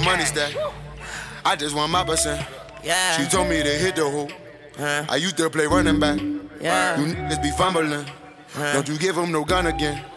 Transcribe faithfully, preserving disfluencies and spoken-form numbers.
money stack. I just want my percent. Yeah. She told me to hit the hoop. Huh? I used to play running back. Yeah. You niggas be fumbling. Huh? Don't you give them no gun again.